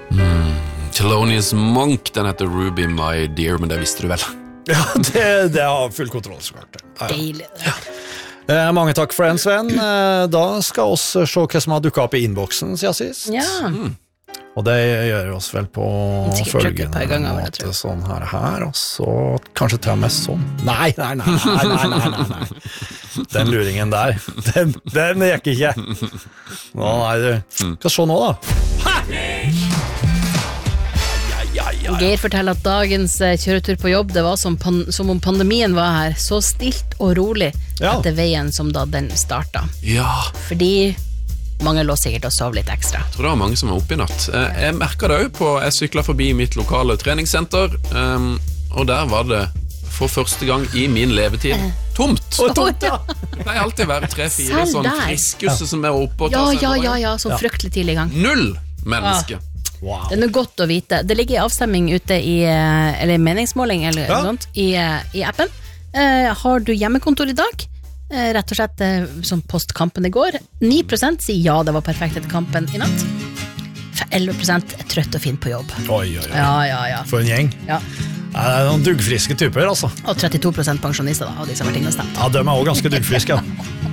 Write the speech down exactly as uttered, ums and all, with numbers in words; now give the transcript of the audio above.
Mm. Thelonious Monk, den heter Ruby My Dear, men det visste du vel? Ja, det, det har full kontroll, så klart. Ja, ja. Deilig. Ja. Eh, mange takk for den, Sven. Eh, da skal oss se hva som har dukket opp i inboxen siden sist. Ja. Mm. Og det gjør oss vel på følgende ganger, måte, sånn her, her, og så kanskje til og med sånn. Nei, nei, nei, nei, nei, nei, nei, nei. Den luringen der, den, den gikk ikke. Nå, nei, du. Hva så nå da? Ha! Ja, ja, ja. Geir forteller at dagens kjøretur på jobb, det var som, pan- som om pandemien var her, så stilt og rolig Ja. etter veien som da den startet. Ja, Fordi mange lå sikkert og sov litt ekstra. jeg tror det var mange som var oppe i natt. Eh, Jeg merket det også på, jeg syklet forbi mitt lokale treningssenter, um, og der var det for første gang i min levetid tomt. Og tomt, ja. Det pleier alltid å være tre-fire Selv sånn der. friskusse som er oppe og Ja, tar seg ja, en ja, drag. ja, så fryktelig tidlig i gang. Null menneske. Wow. Det er noe godt å vite. Det ligger avstemming ute i, eh, eller meningsmåling eller Ja. noe sånt, i, eh, i appen. Eh, har du hjemmekontor i dag? Eh, rett og slett eh, som postkampen i går. ni prosent sier ja, det var perfekt etter kampen i natt. For elleve prosent er trøtt og fin på jobb. Oi, oi, oi. Ja, ja, ja. For en gjeng. ja. Ja, det er noen duggfriske typer, altså. Og trettito prosent pensjonister da, av de som har vært inne og stemt. Ja, de er også ganske duggfriske. Ja.